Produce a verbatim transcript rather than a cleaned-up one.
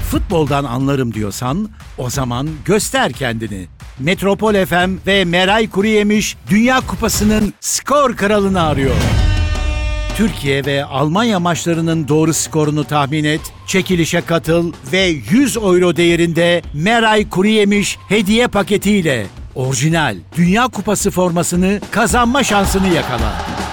futboldan anlarım diyorsan o zaman göster kendini. Metropol F M ve Meray Kuruyemiş Dünya Kupası'nın skor kralını arıyor. Türkiye ve Almanya maçlarının doğru skorunu tahmin et, çekilişe katıl ve yüz euro değerinde Meray Kuruyemiş hediye paketiyle orijinal Dünya Kupası formasını kazanma şansını yakala.